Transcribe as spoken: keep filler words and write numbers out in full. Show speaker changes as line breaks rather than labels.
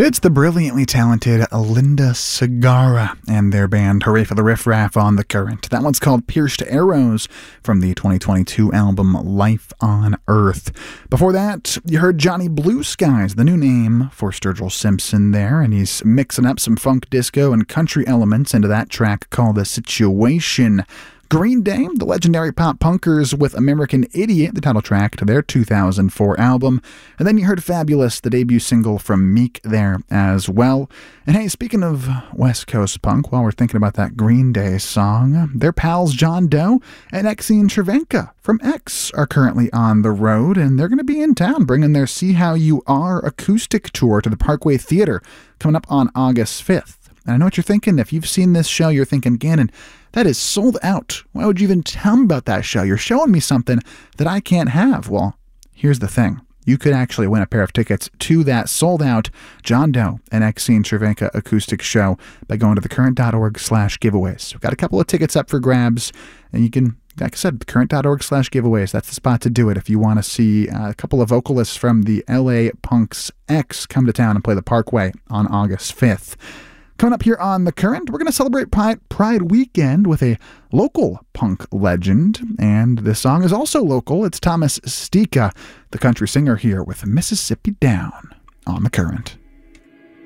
It's the brilliantly talented Linda Segarra and their band Hooray for the Riff Raff on The Current. That one's called Pierced Arrows from the twenty twenty-two album Life on Earth. Before that, you heard Johnny Blue Skies, the new name for Sturgill Simpson there, and he's mixing up some funk disco and country elements into that track called The Situation. Green Day, the legendary pop punkers with American Idiot, the title track to their two thousand four album. And then you heard Fabulous, the debut single from Meek there as well. And hey, speaking of West Coast punk, while we're thinking about that Green Day song, their pals John Doe and Exene Cervenka from X are currently on the road, and they're going to be in town bringing their See How You Are acoustic tour to the Parkway Theater coming up on August fifth. And I know what you're thinking. If you've seen this show, you're thinking, Gannon, that is sold out. Why would you even tell me about that show? You're showing me something that I can't have. Well, here's the thing. You could actually win a pair of tickets to that sold-out John Doe and Exene Cervenka acoustic show by going to thecurrent.org slash giveaways. We've got a couple of tickets up for grabs, and you can, like I said, thecurrent.org slash giveaways. That's the spot to do it if you want to see uh, a couple of vocalists from the L A Punks X come to town and play the Parkway on August fifth. Coming up here on The Current, we're going to celebrate Pride, Pride Weekend with a local punk legend, and this song is also local. It's Thomas Stika, the country singer here with Mississippi Down on The Current.